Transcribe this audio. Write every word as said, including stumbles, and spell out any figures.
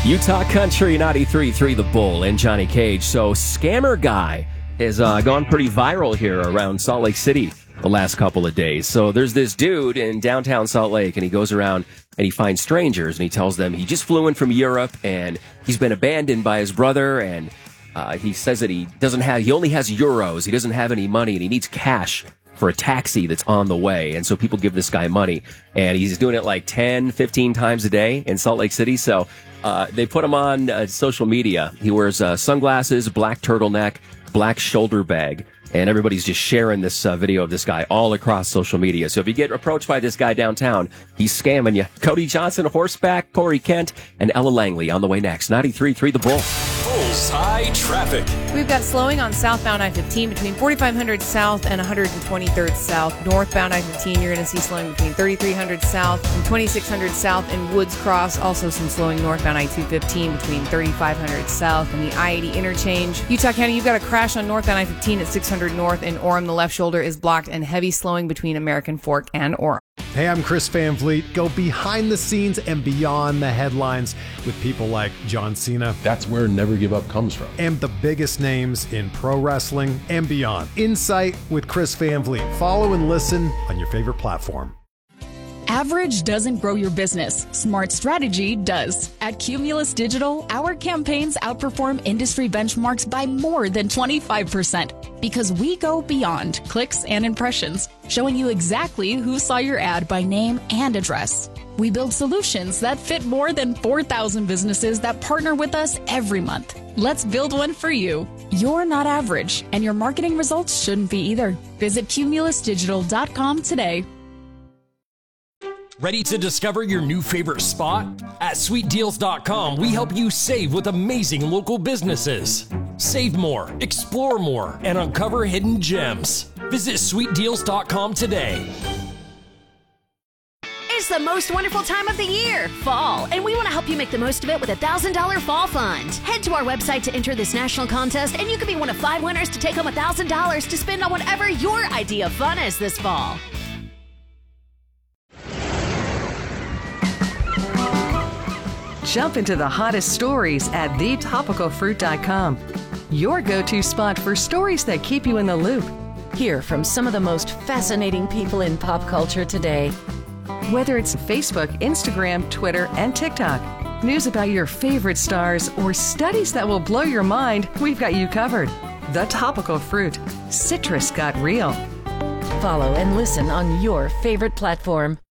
Utah Country ninety-three point three The Bull and Johnny Cage. So Scammer Guy has uh, gone pretty viral here around Salt Lake City the last couple of days. So there's this dude in downtown Salt Lake, and he goes around and he finds strangers, and he tells them he just flew in from Europe, and he's been abandoned by his brother, and uh, he says that he doesn't have, he only has euros, he doesn't have any money, and he needs cash for a taxi that's on the way. And so people give this guy money, and he's doing it like ten, fifteen times a day in Salt Lake City. So uh, they put him on uh, social media. He wears uh, sunglasses, black turtleneck, black shoulder bag, and everybody's just sharing this uh, video of this guy all across social media. So if you get approached by this guy downtown, he's scamming you. Cody Johnson, horseback, Corey Kent, and Ella Langley on the way next. ninety-three point three The Bull. Bullseye traffic. We've got slowing on southbound I fifteen between forty-five hundred south and one hundred twenty-third south. Northbound I fifteen, you're going to see slowing between thirty-three hundred south and twenty-six hundred south and Woods Cross. Also some slowing northbound I two fifteen between thirty-five hundred south and the I eighty interchange. Utah County, you've got a crash on northbound I fifteen at six hundred north in Orem. The left shoulder is blocked and heavy slowing between American Fork and Orem. Hey, I'm Chris Van Vliet. Go behind the scenes and beyond the headlines with people like John Cena. That's where Never Give Up comes from. And the biggest names in pro wrestling and beyond. Insight with Chris Van Vliet. Follow and listen on your favorite platform. Average doesn't grow your business. Smart strategy does. At Cumulus Digital, our campaigns outperform industry benchmarks by more than twenty-five percent because we go beyond clicks and impressions, showing you exactly who saw your ad by name and address. We build solutions that fit more than four thousand businesses that partner with us every month. Let's build one for you. You're not average, and your marketing results shouldn't be either. Visit cumulus digital dot com today. Ready to discover your new favorite spot? At sweet deals dot com, we help you save with amazing local businesses. Save more, explore more, and uncover hidden gems. Visit sweet deals dot com today. It's the most wonderful time of the year, fall, and we want to help you make the most of it with a one thousand dollars Fall Fund. Head to our website to enter this national contest, and you could be one of five winners to take home one thousand dollars to spend on whatever your idea of fun is this fall. Jump into the hottest stories at the topical fruit dot com. Your go-to spot for stories that keep you in the loop. Hear from some of the most fascinating people in pop culture today. Whether it's Facebook, Instagram, Twitter, and TikTok, news about your favorite stars, or studies that will blow your mind, we've got you covered. The Topical Fruit. Citrus got real. Follow and listen on your favorite platform.